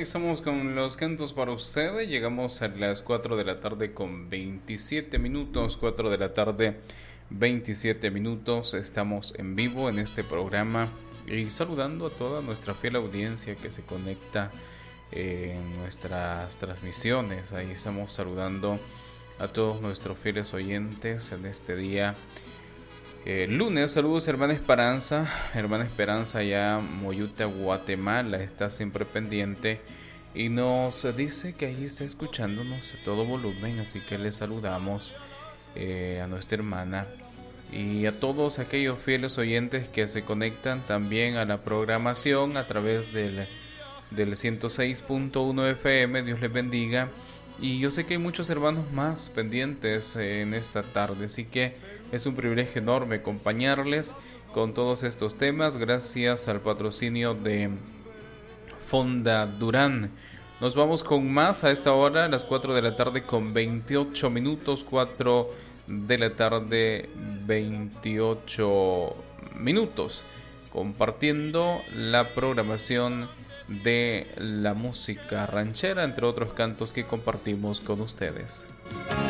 Finalizamos con los cantos para ustedes. Llegamos a las 4 de la tarde con 27 minutos. 4 de la tarde, 27 minutos. Estamos en vivo en este programa y saludando a toda nuestra fiel audiencia que se conecta en nuestras transmisiones. Ahí estamos saludando a todos nuestros fieles oyentes en este día. Lunes, saludos hermana Esperanza ya Moyuta, Guatemala, está siempre pendiente y nos dice que ahí está escuchándonos a todo volumen, así que le saludamos a nuestra hermana y a todos aquellos fieles oyentes que se conectan también a la programación a través del 106.1 FM, Dios les bendiga. Y yo sé que hay muchos hermanos más pendientes en esta tarde, así que es un privilegio enorme acompañarles con todos estos temas, gracias al patrocinio de Fonda Durán. Nos vamos con más a esta hora, a las 4 de la tarde con 28 minutos, 4 de la tarde 28 minutos, compartiendo la programación de la música ranchera, entre otros cantos que compartimos con ustedes.